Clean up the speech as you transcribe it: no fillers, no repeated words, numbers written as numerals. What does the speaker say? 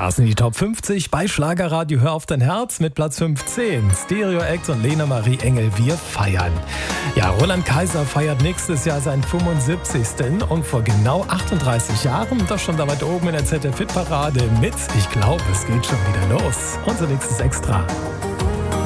Das sind die Top 50 bei Schlagerradio Hör auf dein Herz mit Platz 15. Stereo Act und Lena Marie Engel, wir feiern. Ja, Roland Kaiser feiert nächstes Jahr seinen 75. Und vor genau 38 Jahren, das schon da weit oben in der ZDF-Hit-Parade mit Ich glaube, es geht schon wieder los. Unser nächstes Extra.